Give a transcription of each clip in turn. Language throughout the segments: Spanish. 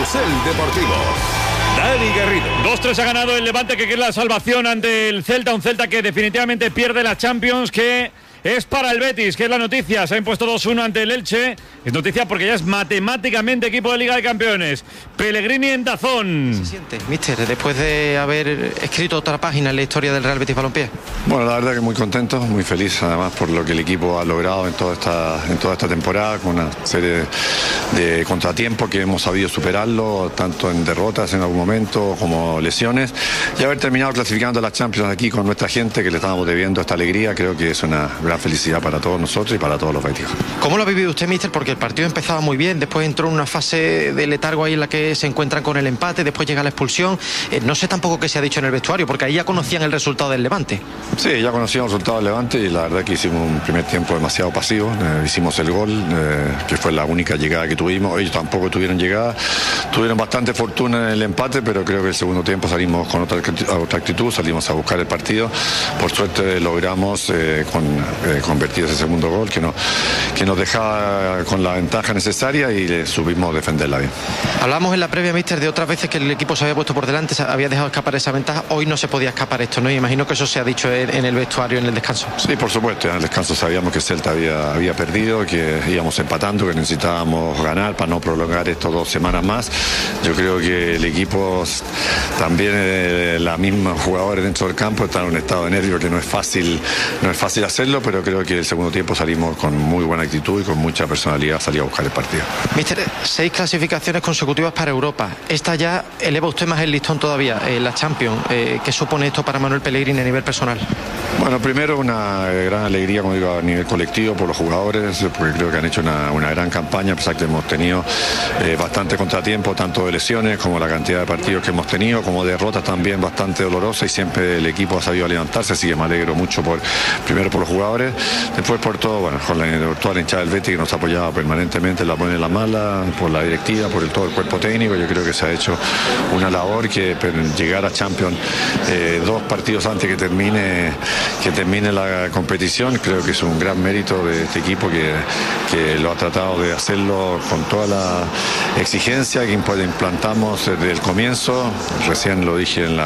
Carrusel Deportivo. Dani Garrido. 2-3 ha ganado el Levante, que es la salvación ante el Celta. Un Celta que definitivamente pierde la Champions, que es para el Betis, que es la noticia. Se ha impuesto 2-1 ante el Elche. Es noticia porque ya es matemáticamente equipo de Liga de Campeones. Pellegrini en DAZN. ¿Qué se siente, míster, después de haber escrito otra página en la historia del Real Betis Balompié? Bueno, la verdad que muy contento, muy feliz además por lo que el equipo ha logrado en toda esta temporada, con una serie de contratiempos que hemos sabido superarlo, tanto en derrotas en algún momento como lesiones, y haber terminado clasificando a la Champions aquí con nuestra gente, que le estábamos debiendo esta alegría. Creo que es una gran felicidad para todos nosotros y para todos los betis. ¿Cómo lo ha vivido usted, míster? Porque el partido empezaba muy bien, después entró en una fase de letargo ahí en la que se encuentran con el empate, después llega la expulsión. No sé tampoco qué se ha dicho en el vestuario, porque ahí ya conocían el resultado del Levante. Sí, ya conocíamos el resultado del Levante y la verdad que hicimos un primer tiempo demasiado pasivo. Hicimos el gol, que fue la única llegada que tuvimos. Ellos tampoco tuvieron llegada, tuvieron bastante fortuna en el empate, pero creo que el segundo tiempo salimos con otra actitud, salimos a buscar el partido. Por suerte logramos convertir ese segundo gol que nos dejaba con la ventaja necesaria y supimos defenderla bien. Hablamos en la previa, míster, de otras veces que el equipo se había puesto por delante, se había dejado escapar esa ventaja. Hoy no se podía escapar esto, ¿no? Y imagino que eso se ha dicho en el vestuario, en el descanso. Sí, por supuesto. En el descanso sabíamos que Celta había perdido, que íbamos empatando, que necesitábamos ganar para no prolongar esto 2 semanas más. Yo creo que el equipo, también la misma jugadores dentro del campo, están en un estado de nervio que no es fácil hacerlo, pero creo que el segundo tiempo salimos con muy buena actitud y con mucha personalidad, salir a buscar el partido. Míster, 6 clasificaciones consecutivas para Europa. Esta ya eleva usted más el listón todavía, la Champions. ¿Qué supone esto para Manuel Pellegrini a nivel personal? Bueno, primero una gran alegría, como digo, a nivel colectivo por los jugadores, porque creo que han hecho una gran campaña, a pesar que hemos tenido bastante contratiempo, tanto de lesiones como la cantidad de partidos que hemos tenido, como derrotas también bastante dolorosas, y siempre el equipo ha sabido levantarse, así que me alegro mucho primero por los jugadores, después por todo, bueno, con toda la hinchada del Betis que nos ha apoyado permanentemente, la buena y la mala, por la directiva, por todo el cuerpo técnico. Yo creo que se ha hecho una labor que llegar a Champions 2 partidos antes que termine la competición, creo que es un gran mérito de este equipo que lo ha tratado de hacerlo con toda la exigencia que implantamos desde el comienzo. Recién lo dije en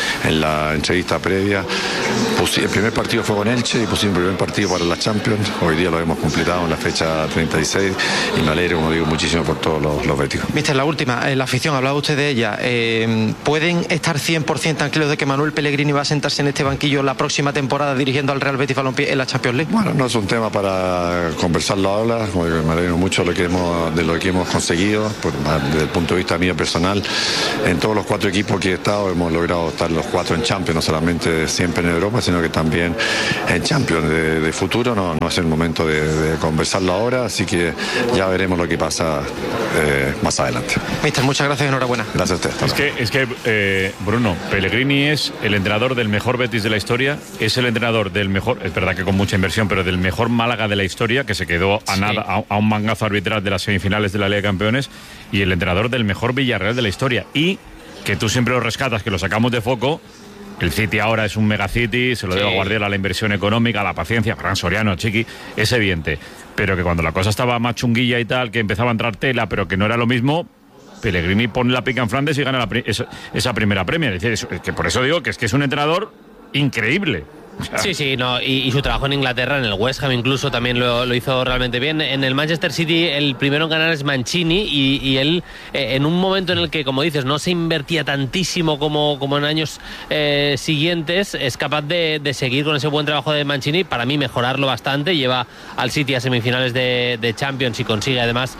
la entrevista previa, el primer partido fue con Elche y pusimos el primer partido para la Champions. Hoy día lo hemos completado en la fecha 36 y me alegro, como digo, muchísimo por todos los béticos. Mister, la última, la afición, hablaba usted de ella. ¿Pueden estar 100% tranquilos de que Manuel Pellegrini va a sentarse en este banquillo la próxima temporada dirigiendo al Real Betis Balompié en la Champions League? Bueno, no es un tema para conversarlo ahora. Como digo, me alegro mucho de lo que hemos conseguido. Desde el punto de vista mío personal, en todos los 4 equipos que he estado hemos logrado estar los 4 en Champions, no solamente siempre en Europa, sino que también en Champions. De futuro no es el momento de conversarlo ahora, así que ya veremos lo que pasa más adelante. Mister, muchas gracias y enhorabuena. Gracias a usted. Es que Bruno, Pellegrini es el entrenador del mejor Betis de la historia, es el entrenador del mejor, es verdad que con mucha inversión, pero del mejor Málaga de la historia, que se quedó a un mangazo arbitral de las semifinales de la Liga de Campeones, y el entrenador del mejor Villarreal de la historia, y que tú siempre lo rescatas, que lo sacamos de foco. El City ahora es un megacity, se lo debe a Guardiola, la inversión económica, la paciencia, Fran Soriano, Chiqui, es evidente. Pero que cuando la cosa estaba más chunguilla y tal, que empezaba a entrar tela, pero que no era lo mismo, Pellegrini pone la pica en Flandes y gana esa primera Premier. Es decir, que por eso digo que es un entrenador increíble. Sí, no, y su trabajo en Inglaterra, en el West Ham incluso, también lo hizo realmente bien. En el Manchester City el primero en ganar es Mancini, y él, en un momento en el que, como dices, no se invertía tantísimo como en años siguientes, es capaz de seguir con ese buen trabajo de Mancini, para mí mejorarlo bastante, lleva al City a semifinales de Champions y consigue además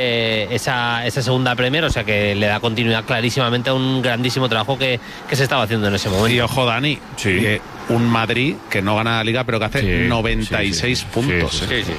esa segunda Premier, o sea que le da continuidad clarísimamente a un grandísimo trabajo que se estaba haciendo en ese momento. Y ojo, Dani, un Madrid que no gana la Liga, pero que hace 96 puntos.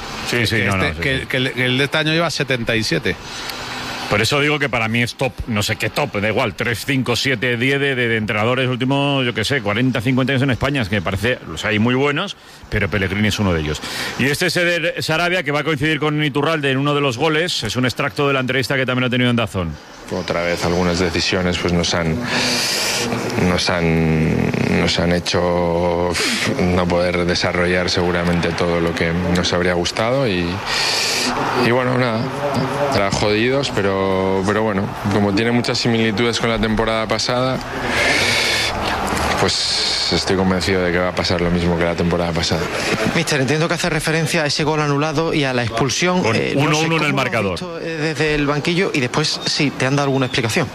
Que el de este año lleva 77. Por eso digo que para mí es top, no sé qué top, da igual, 3, 5, 7, 10 de entrenadores últimos, yo qué sé, 40, 50 años en España, es que me parece, los hay muy buenos, pero Pellegrini es uno de ellos. Y este es Eder Sarabia, que va a coincidir con Iturralde en uno de los goles, es un extracto de la entrevista que también ha tenido en DAZN. Otra vez algunas decisiones pues nos han nos han hecho no poder desarrollar seguramente todo lo que nos habría gustado y bueno, nada, estarán jodidos, pero bueno, como tiene muchas similitudes con la temporada pasada, pues estoy convencido de que va a pasar lo mismo que la temporada pasada. Mister, entiendo que hace referencia a ese gol anulado y a la expulsión. 1-1 en el marcador. Desde el banquillo, y después, sí, ¿te han dado alguna explicación?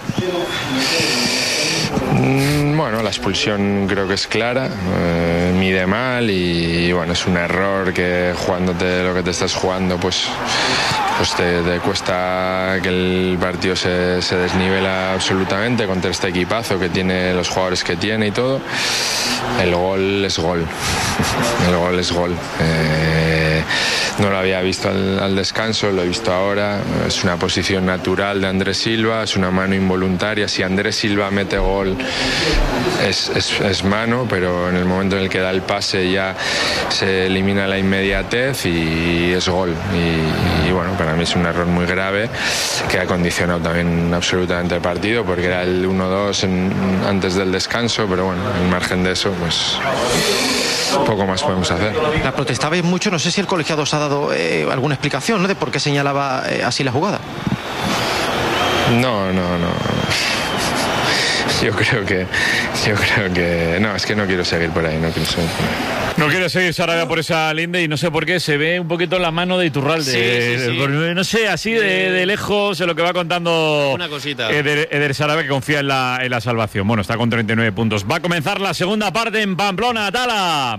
Bueno, la expulsión creo que es clara, mide mal y bueno, es un error que jugándote lo que te estás jugando, pues te cuesta que el partido se desnivela absolutamente contra este equipazo que tiene, los jugadores que tiene y todo. El gol es gol. El gol es gol. No lo había visto al descanso, lo he visto ahora. Es una posición natural de Andrés Silva, es una mano involuntaria. Si Andrés Silva mete gol es mano, pero en el momento en el que da el pase ya se elimina la inmediatez y es gol. Y bueno, para mí es un error muy grave que ha condicionado también absolutamente el partido, porque era el 1-2 antes del descanso, pero bueno, al margen de eso, pues poco más podemos hacer. La protestabais mucho, no sé si el colegiado os ha dado alguna explicación, ¿no?, de por qué señalaba así la jugada. No. Yo creo que no, es que no quiero seguir por ahí, No quiere seguir Sarabia por esa linde y no sé por qué se ve un poquito la mano de Iturralde. Sí. No sé, así de lejos de lo que va contando una cosita. Eder Sarabia, que confía en la salvación. Bueno, está con 39 puntos. Va a comenzar la segunda parte en Pamplona, Tala.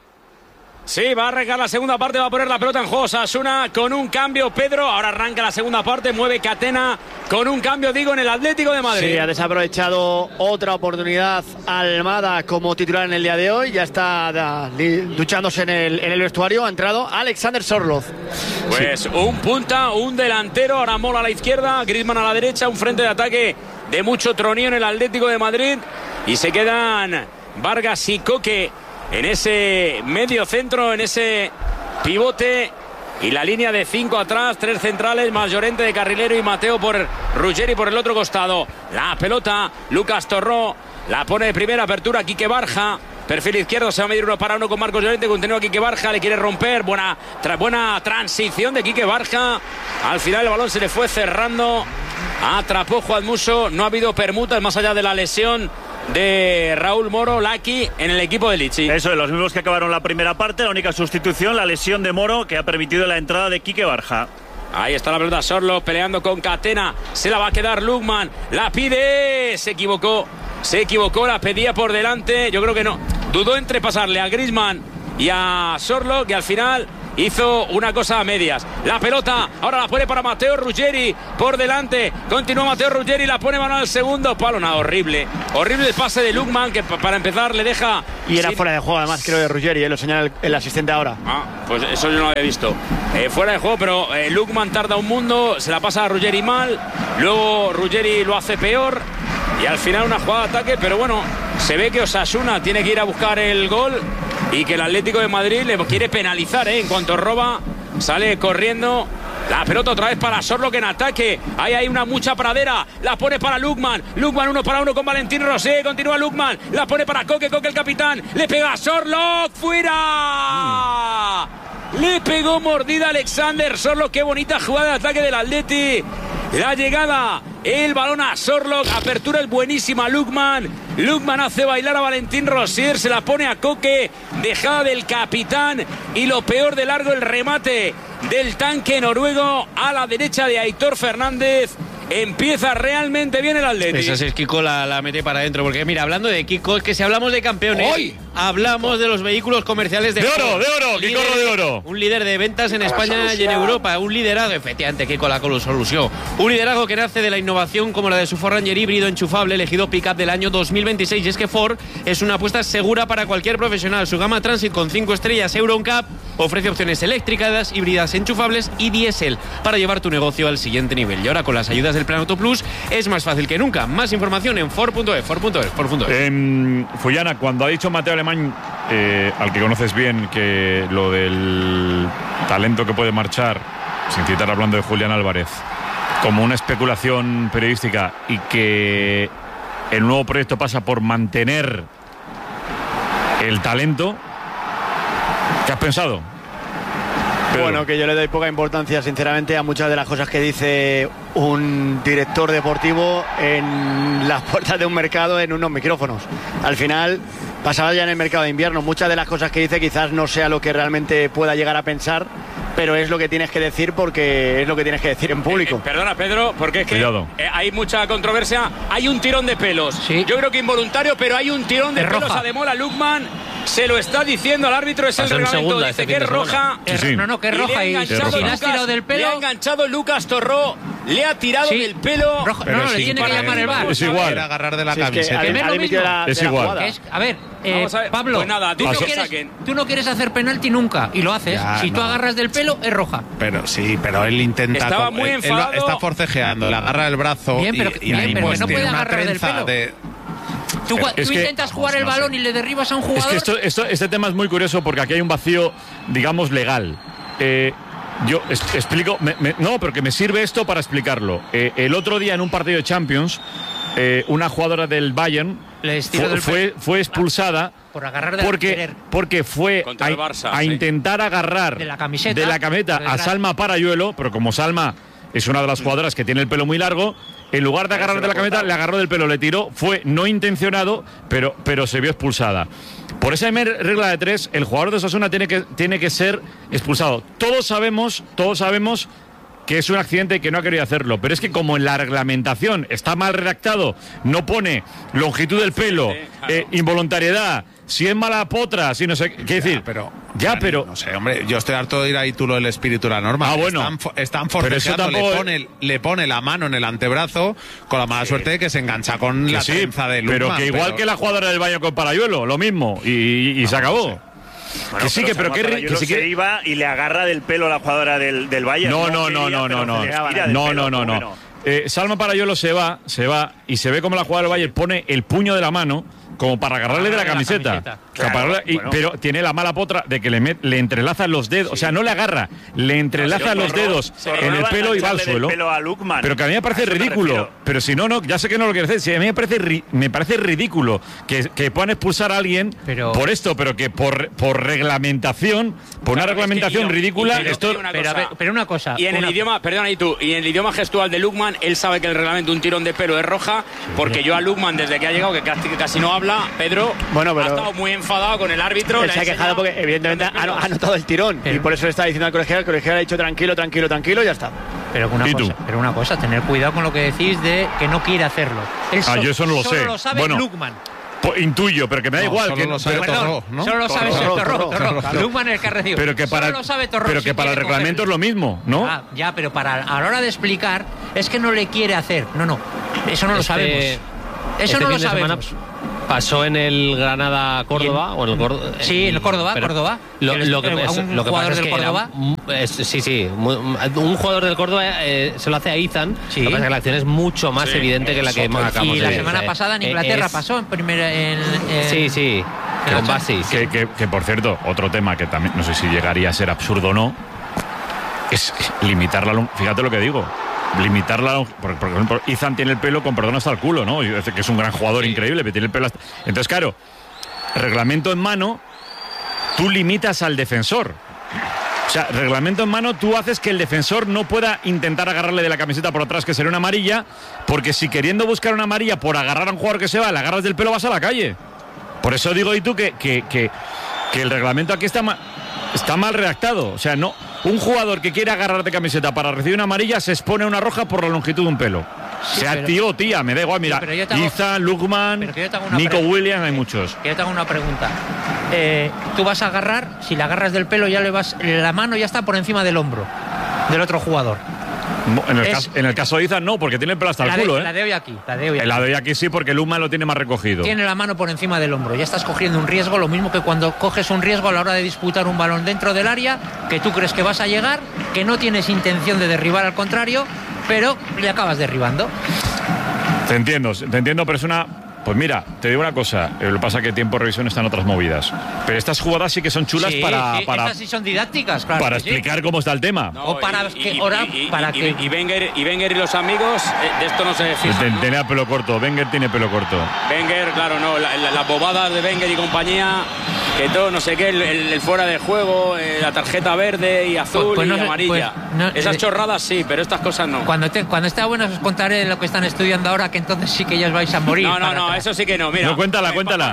Sí, va a arrancar la segunda parte, va a poner la pelota en juego Osasuna con un cambio, Pedro. Ahora arranca la segunda parte, mueve Catena con un cambio, digo, en el Atlético de Madrid. Sí, ha desaprovechado otra oportunidad Almada como titular en el día de hoy. Ya está duchándose en el vestuario. Ha entrado Alexander Sorloz. Pues un punta, un delantero. Ahora Mola a la izquierda, Griezmann a la derecha. Un frente de ataque de mucho troneo en el Atlético de Madrid. Y se quedan Vargas y Coque en ese medio centro, en ese pivote, y la línea de 5 atrás, 3 centrales, más Llorente de carrilero y Mateo por Ruggeri por el otro costado. La pelota, Lucas Torró, la pone de primera apertura, Quique Barja, perfil izquierdo, se va a medir 1 para 1 con Marcos Llorente, continúa Quique Barja, le quiere romper, buena transición de Quique Barja, al final el balón se le fue cerrando, atrapó Juan Musso, no ha habido permutas más allá de la lesión de Raúl Moro, Laki, en el equipo de Lichi. Eso es, los mismos que acabaron la primera parte. La única sustitución, la lesión de Moro, que ha permitido la entrada de Quique Barja. Ahí está la pelota, Sorlo peleando con Catena, se la va a quedar Lukman, la pide, se equivocó, la pedía por delante, yo creo que no, dudó entre pasarle a Griezmann y a Sorlo, que al final hizo una cosa a medias. La pelota, ahora la pone para Mateo Ruggeri por delante. Continúa Mateo Ruggeri, la pone mano al segundo palo. Nada, horrible el pase de Lukman, que para empezar le deja. Y era fuera de juego, además, creo, de Ruggeri, lo señala el asistente ahora. Pues eso yo no lo había visto. Fuera de juego, pero Lukman tarda un mundo, se la pasa a Ruggeri mal. Luego Ruggeri lo hace peor. Y al final una jugada de ataque, pero bueno, se ve que Osasuna tiene que ir a buscar el gol y que el Atlético de Madrid le quiere penalizar, en cuanto roba, sale corriendo. La pelota otra vez para Sorlo, que en ataque. Ahí hay mucha pradera. La pone para Lukman. Lukman 1 para 1 con Valentín Rosé. Continúa Lukman. La pone para Coque el capitán. Le pega a Sorlo. ¡Fuera! Le pegó mordida Alexander Sorlo. Qué bonita jugada de ataque del Atleti. La llegada, el balón a Sorlock, apertura es buenísima Lukman hace bailar a Valentín Rosier, se la pone a Coque, dejada del capitán, y lo peor de largo, el remate del tanque noruego a la derecha de Aitor Fernández. Empieza realmente bien el Atleti. Esa es Kiko, la mete para adentro. Porque mira, hablando de Kiko, es que si hablamos de campeones, hoy hablamos de los vehículos comerciales de oro, Kiko de oro. Un líder de ventas en España y en Europa. Un liderazgo, efectivamente, Kiko la solución. Un liderazgo que nace de la innovación como la de su Ford Ranger híbrido enchufable, elegido pick-up del año 2026. Y es que Ford es una apuesta segura para cualquier profesional. Su gama Transit con 5 estrellas Euro NCAP ofrece opciones eléctricas, híbridas, enchufables y diésel para llevar tu negocio al siguiente nivel. Y ahora, con las ayudas del Plan Auto Plus, es más fácil que nunca. Más información en Ford.es. Fullana, cuando ha dicho Mateo Alemán, al que conoces bien, que lo del talento que puede marchar, sin citar hablando de Julián Álvarez, como una especulación periodística, y que el nuevo proyecto pasa por mantener el talento. ¿Qué has pensado? Bueno, que yo le doy poca importancia, sinceramente, a muchas de las cosas que dice un director deportivo en las puertas de un mercado en unos micrófonos. Al final, pasaba ya en el mercado de invierno, muchas de las cosas que dice quizás no sea lo que realmente pueda llegar a pensar, pero es lo que tienes que decir porque es lo que tienes que decir en público. Perdona, Pedro, porque es que hay mucha controversia. Hay un tirón de pelos. Sí. Yo creo que involuntario, pero hay un tirón de pelos a Demola. Lukman se lo está diciendo al árbitro, es el reglamento, dice que es roja. No, que es roja. Y si le has tirado del pelo... Le ha enganchado Lucas Torró, le ha tirado del pelo... No, le tiene que llamar el VAR. Es igual. Era agarrar de la camiseta. Es igual. A ver, Pablo, pues nada, tú no quieres hacer penalti nunca y lo haces. Si tú agarras del pelo, es roja. Pero él intenta... Estaba muy enfadado. Él está forcejeando, le agarra el brazo pero no puede agarrar del pelo. Tú intentas jugar el balón y le derribas a un jugador. Es que este tema es muy curioso porque aquí hay un vacío, digamos, legal. Yo explico, pero que me sirve esto para explicarlo. El otro día en un partido de Champions, una jugadora del Bayern fue expulsada por agarrar porque fue a intentar agarrar de la camiseta a Salma Parayuelo, pero como Salma es una de las jugadoras que tiene el pelo muy largo, en lugar de agarrar de la camiseta, le agarró del pelo, le tiró, fue no intencionado, pero se vio expulsada. Por esa regla de 3, el jugador de Osasuna tiene que ser expulsado. Todos sabemos que es un accidente y que no ha querido hacerlo, pero es que como en la reglamentación está mal redactado, no pone longitud del pelo, involuntariedad, si es mala potra, si no sé qué decir. Pero no sé, hombre, yo estoy harto de ir ahí tú lo del espíritu de la norma. Bueno, están forcejeando, le pone la mano en el antebrazo con la mala suerte de que se engancha con la trenza de Lukman. Pero que igual que la jugadora del Bayern con Parayuelo, lo mismo, y se acabó. Bueno, que se iba y le agarra del pelo a la jugadora del Bayern. No. Salma Parayuelo se va y se ve como la jugadora del Bayern pone el puño de la mano como para agarrarle de la camiseta. Pero tiene la mala potra de que le entrelaza los dedos, o sea, no le agarra, le entrelaza los dedos en el pelo y va al suelo. Pero que a mí me parece ridículo. Pero si no, ya sé que no lo quiere hacer. Si a mí me parece ridículo que puedan expulsar a alguien por esto, pero que por reglamentación, por una reglamentación ridícula. Pero una cosa. Y en el idioma, perdona, y en el idioma gestual de Lukman, él sabe que el reglamento un tirón de pelo es roja, porque yo a Lukman, desde que ha llegado, que casi no habla, Pedro, ha estado muy enfadado con el árbitro. Él se ha quejado porque evidentemente ha notado el tirón y por eso le está diciendo al colegial. El colegial ha dicho tranquilo, ya está. Pero una cosa, tener cuidado con lo que decís de que no quiere hacerlo. Yo eso no lo sé. Solo lo sabe Lukman. Intuyo, pero que me da igual. Solo lo sabe Torró, ¿no? Solo lo sabe Torró. Lukman es el que ha recibido. Pero que para el reglamento es lo mismo, ¿no? Ya, pero a la hora de explicar es que no le quiere hacer. No, eso no lo sabemos. Eso no lo sabemos. Pasó en el Granada-Córdoba o en el Córdoba. Sí, en el Córdoba. Lo que pasa es que Córdoba. Un jugador del Córdoba se lo hace a Ethan. Lo que pasa es que la acción es mucho más evidente que la que acabamos de ver. Y la semana pasada en Inglaterra pasó en primera. Sí. Con Basis. Que por cierto, otro tema que también no sé si llegaría a ser absurdo o no, es limitar la. Fíjate lo que digo. Limitarla, por ejemplo, Ethan tiene el pelo con perdón hasta el culo, ¿no? Que es un gran jugador increíble, pero tiene el pelo hasta... Entonces, claro, reglamento en mano, tú limitas al defensor. O sea, reglamento en mano, tú haces que el defensor no pueda intentar agarrarle de la camiseta por atrás, que sería una amarilla, porque si queriendo buscar una amarilla por agarrar a un jugador que se va, le agarras del pelo, vas a la calle. Por eso digo, y tú, que el reglamento aquí está mal redactado. O sea, no, un jugador que quiere agarrar de camiseta para recibir una amarilla se expone a una roja por la longitud de un pelo. Tío o tía, me da igual. Mira, Ethan, Lukman, Nico Williams, hay muchos. Yo te hago una pregunta. Tú vas a agarrar, si la agarras del pelo, la mano ya está por encima del hombro del otro jugador. En el caso de Ethan no, porque tiene el pelo hasta el culo. La de hoy aquí. La de hoy aquí sí, porque Lukman lo tiene más recogido. Tiene la mano por encima del hombro. Ya estás cogiendo un riesgo, lo mismo que cuando coges un riesgo a la hora de disputar un balón dentro del área, que tú crees que vas a llegar, que no tienes intención de derribar al contrario, pero le acabas derribando. Te entiendo, pero es una... Pues mira, te digo una cosa, lo que pasa es que tiempo de revisión están otras movidas. Pero estas jugadas sí que son chulas para estas sí son didácticas, claro. Para explicar cómo está el tema. Y Wenger y los amigos, de esto no se fijan. Tenía pelo corto, Wenger tiene pelo corto. Wenger, claro, no, las bobadas de Wenger y compañía que todo, no sé qué, el fuera de juego, la tarjeta verde y azul y amarilla. Esas chorradas sí, pero estas cosas no. Cuando esté bueno os contaré lo que están estudiando ahora, que entonces sí que ya os vais a morir. No, eso sí que no, mira. No, cuéntala.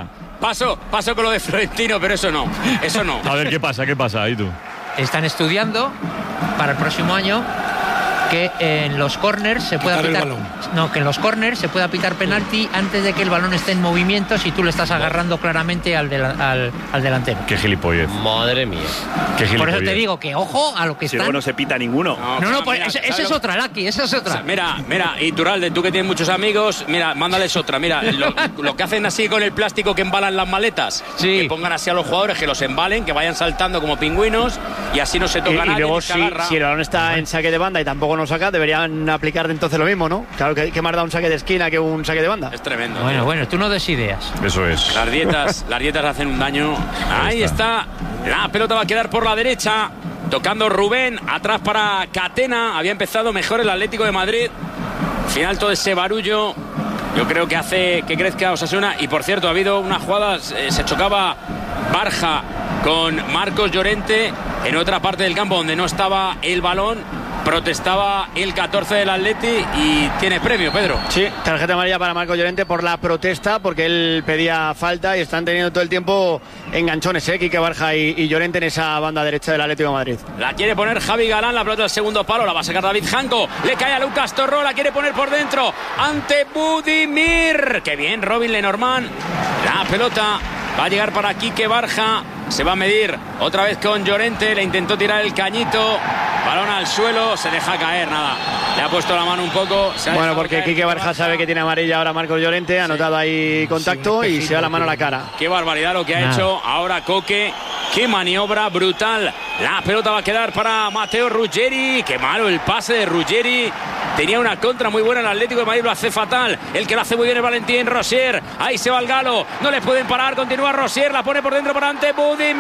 Paso con lo de Florentino, pero eso no. A ver, ¿qué pasa? Ahí tú. Están estudiando para el próximo año que en los corners se pueda pitar, que en los corners se pueda pitar penalti antes de que el balón esté en movimiento si tú le estás agarrando claramente al delantero. Qué gilipollez. Madre mía. Qué gilipollez. Por eso te digo que ojo a lo que si están. luego no se pita ninguno. Esa es otra, Laki, esa es otra. Mira, Iturralde, tú que tienes muchos amigos, mira, mándales otra. Mira, lo que hacen así con el plástico que embalan las maletas, que pongan así a los jugadores, que los embalen, que vayan saltando como pingüinos y así no se toca nada. Y luego si el balón está en saque de banda y tampoco nos saca, deberían aplicar entonces lo mismo, ¿no? Claro que más da un saque de esquina que un saque de banda. Es tremendo. Bueno, tú no des ideas. Eso es. Las dietas hacen un daño. Ahí está. La pelota va a quedar por la derecha. Tocando Rubén. Atrás para Catena. Había empezado mejor el Atlético de Madrid. Al final todo ese barullo yo creo que hace que crezca Osasuna. Y por cierto, ha habido una jugada. Se chocaba Barja con Marcos Llorente en otra parte del campo donde no estaba el balón. Protestaba el 14 del Atleti y tiene premio, Pedro. Sí, tarjeta amarilla para Marcos Llorente por la protesta, porque él pedía falta y están teniendo todo el tiempo enganchones, Quique Barja y Llorente en esa banda derecha del Atlético de Madrid. La quiere poner Javi Galán, la pelota del segundo palo, la va a sacar David Janko, le cae a Lucas Torró, la quiere poner por dentro ante Budimir. Qué bien, Robin Lenormand. La pelota va a llegar para Quique Barja. Se va a medir otra vez con Llorente. Le intentó tirar el cañito. Balón al suelo. Se deja caer, nada. Le ha puesto la mano un poco. Bueno, porque Quique Barja sabe que tiene amarilla ahora Marcos Llorente. Ha notado ahí contacto y se da la mano a la cara. Qué barbaridad lo que ha hecho ahora Coque. Qué maniobra brutal. La pelota va a quedar para Matteo Ruggeri. Qué malo el pase de Ruggeri. Tenía una contra muy buena el Atlético de Madrid, lo hace fatal. El que lo hace muy bien es Valentín Rosier. Ahí se va el Galo. No le pueden parar. Continúa Rosier. La pone por dentro para ante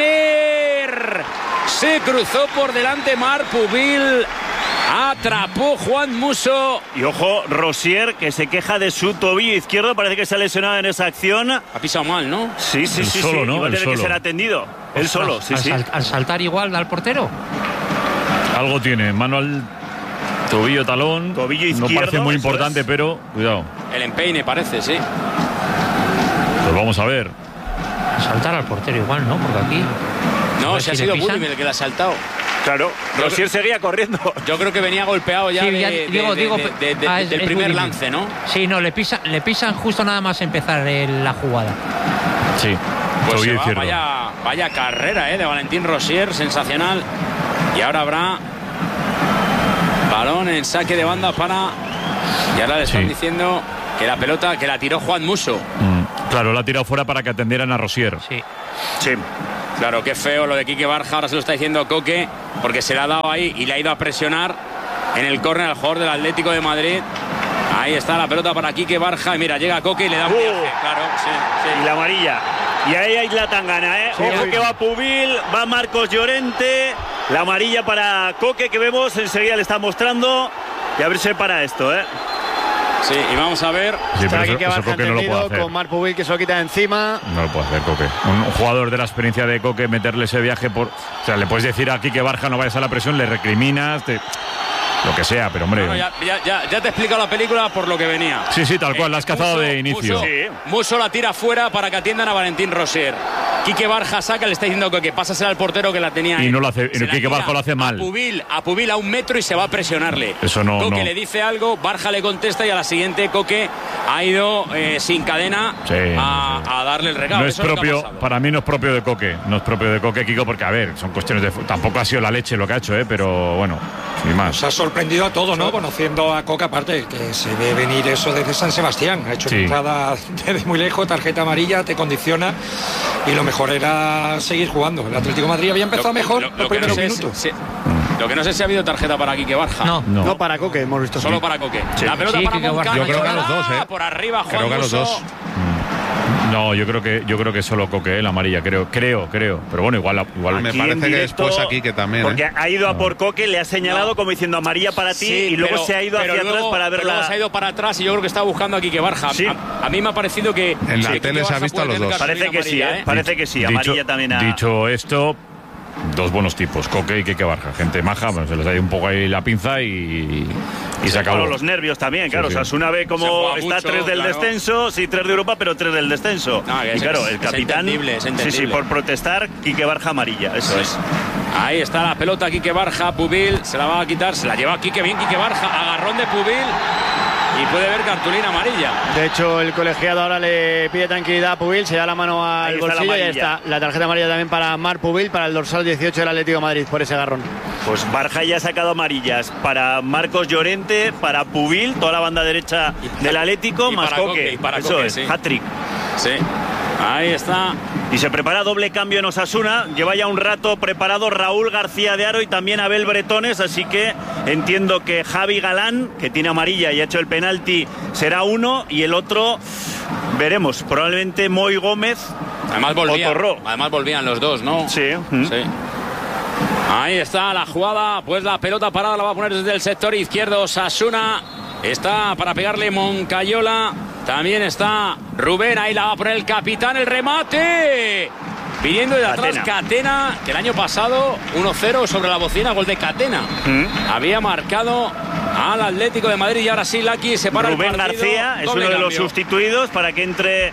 Budimir. Se cruzó por delante Marc Pubil. Atrapó Juan Musso. Y ojo, Rosier, que se queja de su tobillo izquierdo. Parece que se ha lesionado en esa acción. Ha pisado mal, ¿no? Sí. Solo, ¿no? Y va a tener que ser atendido. Él solo, sí. Al saltar igual da al portero. Algo tiene. Mano al tobillo, talón. Tobillo izquierdo. No parece muy importante, pero cuidado. El empeine parece, sí. Pues vamos a ver. Saltar al portero igual, ¿no? Porque aquí... No, se ha sido Budimir el que le ha saltado. Claro, Rosier seguía corriendo. Yo creo que venía golpeado ya, del primer lance, ¿no? Sí, no, le pisan justo nada más empezar la jugada. Sí, pues vaya carrera de Valentín Rosier, sensacional. Y ahora habrá balón en saque de banda para... Y ahora le están diciendo que la pelota, que la tiró Juan Musso. Claro, la ha tirado fuera para que atendieran a Rosier. Sí. Claro, qué feo lo de Quique Barja, ahora se lo está diciendo Coque, porque se le ha dado ahí y le ha ido a presionar en el córner al jugador del Atlético de Madrid. Ahí está la pelota para Quique Barja y mira, llega Coque y le da un viaje, claro, sí. Y la amarilla. Y ahí hay la tangana, Ojo que va Pubil, va Marcos Llorente, la amarilla para Coque que vemos, enseguida le está mostrando y a ver si se para esto, Sí, y vamos a ver. Sí, pero eso Coque no lo puede hacer. Con Marc Pubil que se lo quita encima. No lo puede hacer Coque. Un jugador de la experiencia de Coque, meterle ese viaje por... O sea, le puedes decir a Quique Barja no vayas a la presión, le recriminas, lo que sea, pero hombre... No, ya te he explicado la película por lo que venía. Sí, tal cual, la has cazado de inicio. Musso la tira fuera para que atiendan a Valentín Rosier. Quique Barja saca, le está diciendo que pásasela al portero que la tenía ahí. Y no lo hace, Quique Barja lo hace mal. A Pubil a 1 metro y se va a presionarle. Eso no. Coque le dice algo, Barja le contesta y a la siguiente Coque ha ido sin cadena a darle el regalo. No es propio, para mí no es propio de Coque. No es propio de Coque, Kiko, porque a ver, son cuestiones de... Tampoco ha sido la leche lo que ha hecho, pero bueno, sin más. Nos ha sorprendido a todos, ¿no? Conociendo a Coque, aparte, que se ve venir eso desde San Sebastián. Ha hecho una entrada desde muy lejos, tarjeta amarilla, te condiciona y lo mejor era seguir jugando. El Atlético de Madrid había empezado mejor los primeros minutos. Lo que no sé si ha habido tarjeta para Quique Barja. No para Coque, hemos visto. Solo para Coque. La pelota para Moncada. Yo creo que a los dos, Por arriba Juan Creo que a los Musso. dos. No, yo creo que solo Coque, la amarilla, creo. Pero bueno, igual me parece que después aquí que también. Porque ha ido a por Coque, le ha señalado como diciendo amarilla para ti, y luego se ha ido hacia atrás para verla. Luego se ha ido para atrás y yo creo que está buscando a Quique Barja. Sí. A mí me ha parecido que en la tele se ha visto a los dos. Parece que sí, parece que sí. Amarilla también ha... Dicho esto, dos buenos tipos, Coque y Quique Barja, gente maja, bueno, se les ha ido un poco ahí la pinza y se acabó. Bueno, los nervios también, claro. Sí. Osasuna ve como está mucho, 3 del descenso, sí, 3 de Europa, pero 3 del descenso. No, y claro, el capitán, es entendible. Sí, por protestar, Quique Barja amarilla, eso es. Ahí está la pelota, Quique Barja, Pubil, se la va a quitar, se la lleva Quique, bien Quique Barja, agarrón de Pubil. Y puede haber cartulina amarilla. De hecho, el colegiado ahora le pide tranquilidad a Pubil, se da la mano al bolsillo y ya está. La tarjeta amarilla también para Marc Pubil, para el dorsal 18 del Atlético de Madrid, por ese agarrón. Pues Barja ya ha sacado amarillas para Marcos Llorente, para Pubil, toda la banda derecha del Atlético, más Coque. Eso es, hat-trick. Sí. Ahí está. Y se prepara doble cambio en Osasuna. Lleva ya un rato preparado Raúl García de Haro y también Abel Bretones. Así que entiendo que Javi Galán, que tiene amarilla y ha hecho el penalti, será uno. Y el otro, veremos. Probablemente Moy Gómez. Además volvían los dos, ¿no? Sí. Sí. Ahí está la jugada. Pues la pelota parada la va a poner desde el sector izquierdo Osasuna. Está para pegarle Moncayola. También está Rubén, ahí la va a poner el capitán, el remate. Viniendo de atrás Catena, que el año pasado 1-0 sobre la bocina, gol de Catena. Había marcado al Atlético de Madrid y ahora sí Laki se para Rubén el partido. García es uno de los sustituidos para que entre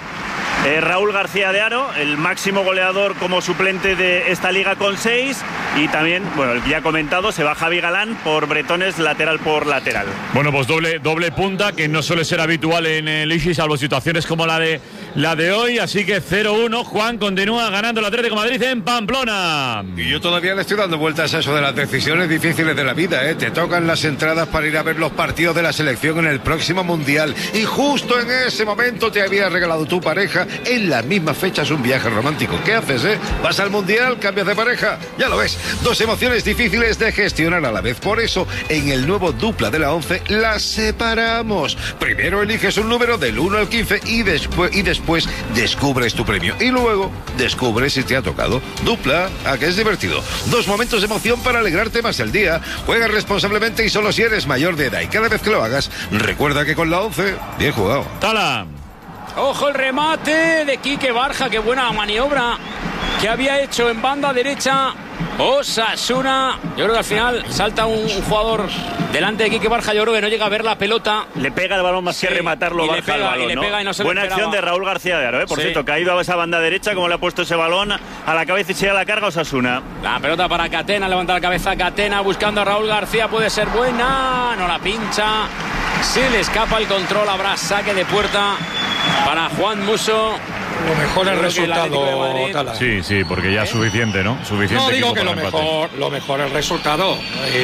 Raúl García de Haro, el máximo goleador como suplente de esta liga con 6. Y también, bueno, el que ya ha comentado, se va Javi Galán por Bretones, lateral por lateral. Bueno, pues doble punta, que no suele ser habitual en el Ixi, salvo situaciones como la de hoy. Así que 0-1, Juan continúa ganando el Atlético de Madrid en Pamplona. Y yo todavía le estoy dando vueltas a eso de las decisiones difíciles de la vida, ¿eh? Te tocan las entradas para ir a ver los partidos de la selección en el próximo Mundial. Y justo en ese momento te había regalado tu pareja en las mismas fechas un viaje romántico. ¿Qué haces, ¿Vas al Mundial? ¿Cambias de pareja? Ya lo ves. Dos emociones difíciles de gestionar a la vez. Por eso, en el nuevo Dupla de la 11, las separamos. Primero eliges un número del 1 al 15 y después descubres tu premio. Y luego descubres si te ha tocado. Dupla, ¿a qué es divertido? Dos momentos de emoción para alegrarte más el día. Juega responsablemente y solo si eres mayor de edad. Y cada vez que lo hagas, recuerda que con la 11, bien jugado. ¡Tala! Ojo el remate de Quique Barja, qué buena maniobra que había hecho en banda derecha Osasuna. Yo creo que al final salta un jugador delante de Quique Barja, yo creo que no llega a ver la pelota. Le pega el balón más que rematarlo, Barja al balón, ¿no? Pega y no se buena acción de Raúl García de Haro, por cierto, que ha ido a esa banda derecha, como le ha puesto ese balón a la cabeza y se da la carga Osasuna. La pelota para Catena, levanta la cabeza Catena buscando a Raúl García, puede ser buena, no la pincha. Se le escapa el control, habrá saque de puerta para Juan Musso. Lo mejor el resultado, Tala. Sí, porque ya es suficiente, ¿no? Suficiente. No, digo que lo mejor el resultado.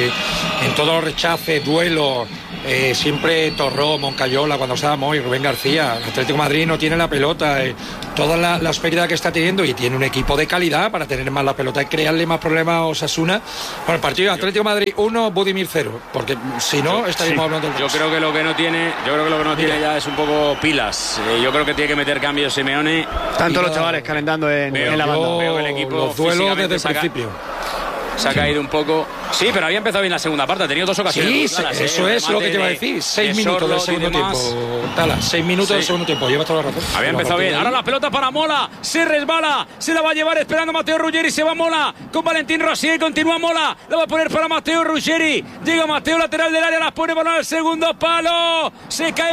En todos los rechaces, duelos, siempre Torró, Moncayola, cuando estaba Moy, Rubén García. El Atlético de Madrid no tiene la pelota. Todas las pérdidas que está teniendo, y tiene un equipo de calidad para tener más la pelota y crearle más problemas a Osasuna. Bueno, el partido de Atlético de Madrid 1, Budimir 0, porque si no estaríamos hablando del... Yo creo que lo que no tiene ya es un poco pilas. Yo creo que tiene que meter cambios Simeone. Tanto los chavales calentando en la banda. Veo que el equipo los duelos desde el principio. Se ha caído un poco. Sí, pero había empezado bien la segunda parte. Ha tenido dos ocasiones. Sí, eso es lo que te iba a decir. 6 minutos del segundo tiempo. Tala, 6 minutos del segundo tiempo. Llevas toda la razón. Había empezado bien. Ahora la pelota para Mola. Se resbala. Se la va a llevar esperando Matteo Ruggeri. Se va Mola con Valentín Rosier. Continúa Mola. La va a poner para Matteo Ruggeri. Llega Matteo, lateral del área. La pone balón al segundo palo. Se cae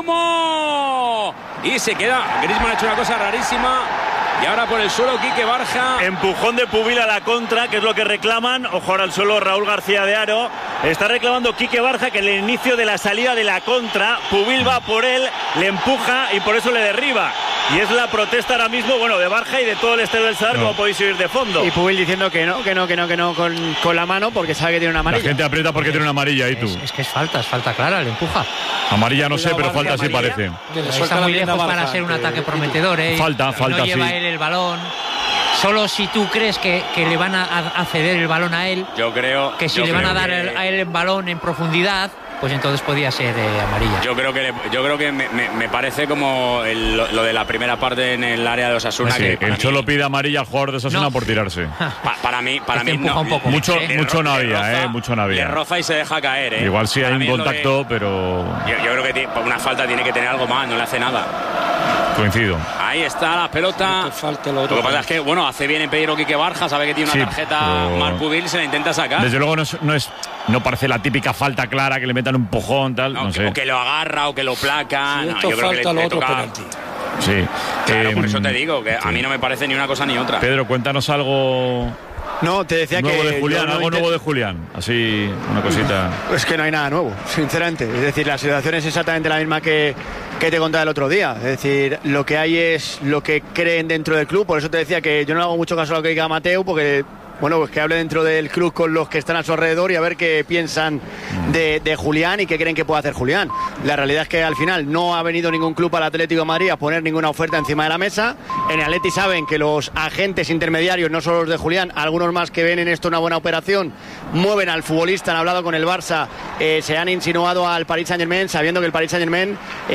Boyomo. Y se queda. Griezmann ha hecho una cosa rarísima. Y ahora por el suelo Quique Barja. Empujón de Pubil a la contra, que es lo que reclaman. Ojo ahora al suelo Raúl García de Haro. Está reclamando Quique Barja que en el inicio de la salida de la contra, Pubil va por él, le empuja y por eso le derriba. Y es la protesta ahora mismo, bueno, de Barja y de todo el estadio del Sadar, como podéis oír de fondo. Y Pubil diciendo que no con la mano, porque sabe que tiene una amarilla. La gente aprieta porque tiene una amarilla ahí, tú. Es que es falta clara, le empuja. Amarilla no sé, pero falta sí parece. Está muy lejos para ser un ataque prometedor, Falta, no lleva sí. él el balón. Solo si tú crees que le van a ceder el balón a él. Yo creo que si le van a dar a él el balón en profundidad, pues entonces podía ser amarilla. Yo creo que me parece como lo de la primera parte en el área de Osasuna. Sí, que el Cholo pide amarilla al jugador de Osasuna por tirarse. Para mí no, un poco mucho no había, mucho no había. Le roza y se deja caer, Igual sí hay un contacto, pero yo creo que una falta tiene que tener algo más, no le hace nada. Coincido. Ahí está la pelota. Lo que pasa es que, bueno, hace bien en pedirlo Quique Barja, sabe que tiene una tarjeta mal Pubil, se la intenta sacar. Desde luego no parece la típica falta clara que le metan un empujón, tal. No sé. O que lo agarra o que lo placa. Yo creo que le toca penalti. Sí. Claro, por eso te digo que a mí no me parece ni una cosa ni otra. Pedro, cuéntanos algo. No, te decía nuevo que... de Julián, algo nuevo de Julián. Así, una cosita. Es que no hay nada nuevo, sinceramente. Es decir, la situación es exactamente la misma que te contaba el otro día. Es decir, lo que hay es lo que creen dentro del club. Por eso te decía que yo no hago mucho caso a lo que diga Mateu, porque... Bueno, pues que hable dentro del club con los que están a su alrededor y a ver qué piensan de Julián y qué creen que puede hacer Julián. La realidad es que al final no ha venido ningún club al Atlético de Madrid a poner ninguna oferta encima de la mesa. En Atleti saben que los agentes intermediarios, no solo los de Julián, algunos más que ven en esto una buena operación, mueven al futbolista, han hablado con el Barça, se han insinuado al Paris Saint-Germain sabiendo que el Paris Saint-Germain